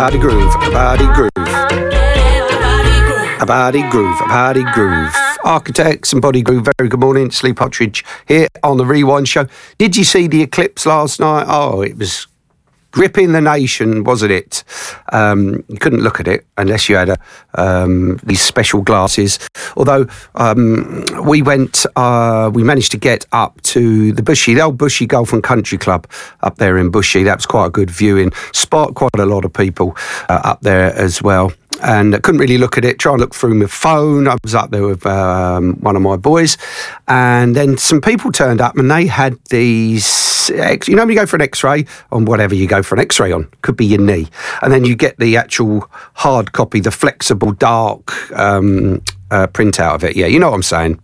body groove, a body groove. A body groove, a body groove. Architects and Body Groove, very good morning. It's Lee Partridge here on the Rewind Show. Did you see the eclipse last night? Oh, it was gripping the nation, wasn't it? You couldn't look at it unless you had these special glasses. Although we managed to get up to the old Bushy Golf and Country Club up there in Bushy. That was quite a good viewing spot. Quite a lot of people up there as well. And I couldn't really look at it, try and look through my phone. I was up there with one of my boys. And then some people turned up and they had these, you know when you go for an X-ray on whatever you go for an X-ray on, could be your knee. And then you get the actual hard copy, the flexible dark printout of it. Yeah, you know what I'm saying.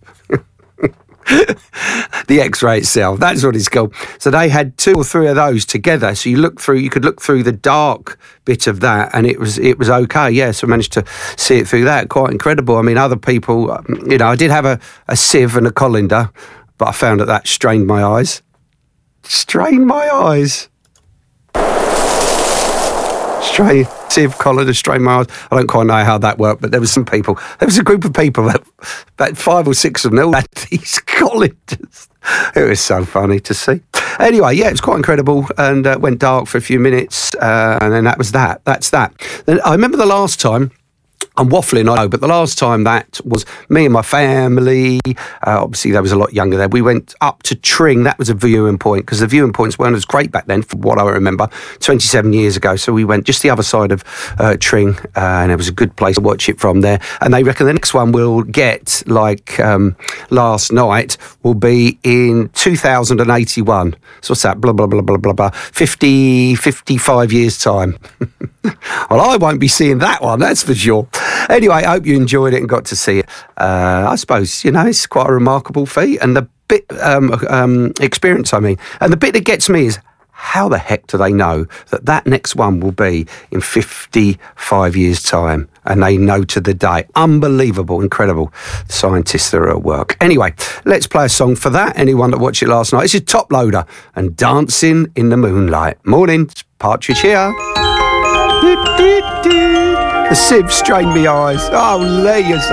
The X-ray itself, that's what it's called. So they had 2 or 3 of those together. So you could look through the dark bit of that, and it was okay. Yeah, so I managed to see it through that. Quite incredible. I mean, other people, I did have a sieve and a colander, but I found that strained my eyes. Strained my eyes. Sieve, colander, strained my eyes. I don't quite know how that worked, but there was a group of people, about 5 or 6 of them, all had these colanders. It was so funny to see. Anyway, yeah, it was quite incredible, and went dark for a few minutes, and then that was that. That's that. Then I remember the last time, I'm waffling, I know, but the last time that was me and my family, obviously they was a lot younger there, we went up to Tring. That was a viewing point, because the viewing points weren't as great back then, from what I remember, 27 years ago. So we went just the other side of Tring, and it was a good place to watch it from there. And they reckon the next one we'll get, like last night, will be in 2081. So what's that? Blah, blah, blah, blah, blah, blah. 55 years' time. Well, I won't be seeing that one, that's for sure. Anyway, I hope you enjoyed it and got to see it. I suppose, it's quite a remarkable feat. And the bit, experience, I mean. And the bit that gets me is, how the heck do they know that next one will be in 55 years' time? And they know to the day. Unbelievable, incredible scientists that are at work. Anyway, let's play a song for that. Anyone that watched it last night. This is Top Loader and Dancing in the Moonlight. Morning, it's Partridge here. The sieve strained me eyes. Oh, Lee,